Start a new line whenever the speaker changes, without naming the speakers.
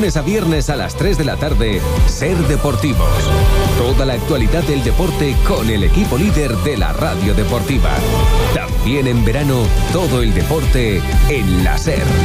lunes a viernes a las 3 de la tarde, Ser Deportivos. Toda la actualidad del deporte con el equipo líder de la radio deportiva. También en verano, todo el deporte en la SER.